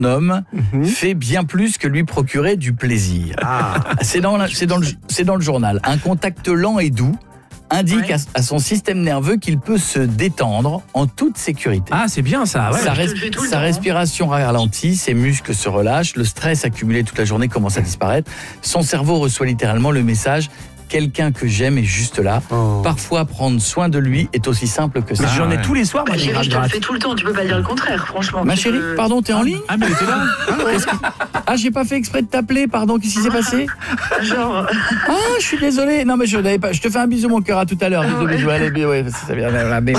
homme fait bien plus que lui procurer du plaisir. C'est dans le journal. Un contact lent et doux indique à son système nerveux qu'il peut se détendre en toute sécurité. Ah, c'est bien ça. Ouais. Sa respiration ralentit, ses muscles se relâchent, le stress accumulé toute la journée commence à disparaître. Son cerveau reçoit littéralement le message « Quelqu'un que j'aime est juste là. Parfois, prendre soin de lui est aussi simple que ça. » J'en ai tous les soirs. Bah, chérie, je te le fais tout le temps, tu peux pas dire le contraire, franchement. Ma chérie, pardon, t'es en ligne ? Ah, mais t'es là. J'ai pas fait exprès de t'appeler, pardon, qu'est-ce qui s'est passé ? Genre... je suis désolé. Non, mais je te fais un bisou, mon cœur, à tout à l'heure. Bisous. Allez, ouais, ça vient.